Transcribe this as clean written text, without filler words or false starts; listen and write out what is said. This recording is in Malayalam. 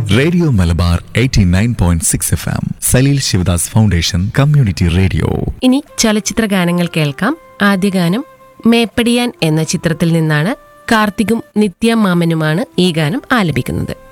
Radio Malabar 89.6 FM, Saleel Sivadas foundation community radio. ഇനി ചലച്ചിത്ര ഗാനങ്ങൾ കേൾക്കാം. ആദ്യ ഗാനം മേപ്പടിയാൻ എന്ന ചിത്രത്തിൽ നിന്നാണ്. കാർത്തികും നിത്യ മാമനുമാണ് ഈ ഗാനം ആലപിക്കുന്നത്.